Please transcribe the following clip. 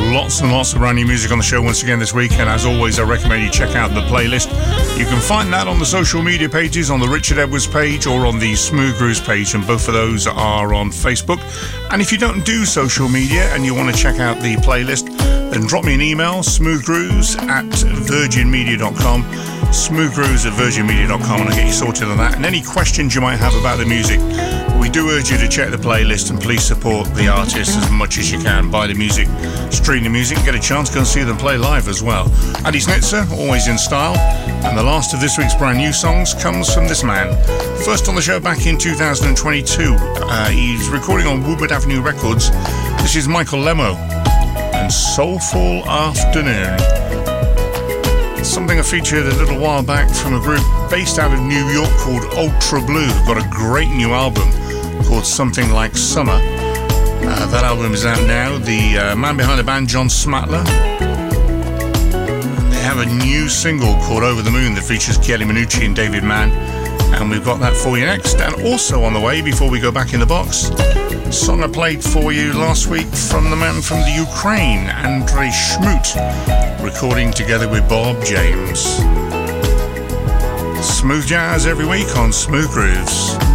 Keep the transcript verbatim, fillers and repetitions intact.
Lots and lots of brand new music on the show once again this week, and as always I recommend you check out the playlist. You can find that on the social media pages, on the Richard Edwards page or on the Smooth Grooves page, and both of those are on Facebook. And if you don't do social media and you want to check out the playlist, then drop me an email, smoothgrooves at virgin media dot com, smoothgrooves at virgin media dot com, and I'll get you sorted on that. And any questions you might have about the music, we do urge you to check the playlist and please support the artists as much as you can. Buy the music, stream the music, get a chance, go and see them play live as well. Adi Snitzer, always in style. And the last of this week's brand new songs comes from this man. First on the show back in two thousand twenty-two. Uh, he's recording on Woodward Avenue Records. This is Michael Lemo and Soulful Afternoon. Something I featured a little while back from a group based out of New York called Ultra Blue. They've got a great new album called Something Like Summer. Uh, that album is out now. The uh, man behind the band, John Smatler. They have a new single called Over the Moon that features Kelly Minucci and David Mann. And we've got that for you next. And also on the way, before we go back in the box, a song I played for you last week from the man from the Ukraine, Andrei Schmut, recording together with Bob James. Smooth jazz every week on Smooth Grooves.